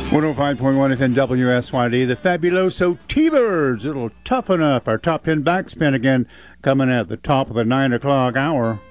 105.1 FM WSYD, the Fabuloso T-Birds. It'll toughen up our top 10 backspin again, coming at the top of the 9 o'clock hour.